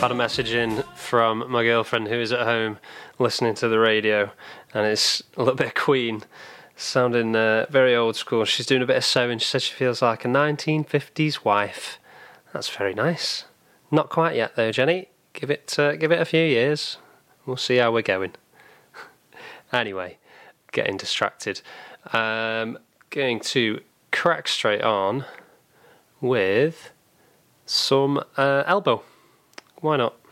Had a message in from my girlfriend who is at home listening to the radio, and it's a little bit of Queen, sounding very old school. She's doing a bit of sewing. She said she feels like a 1950s wife. That's very nice. Not quite yet though, Jenny. Give it a few years. We'll see how we're going. Anyway, getting distracted. Going to crack straight on with some Elbow. Why not?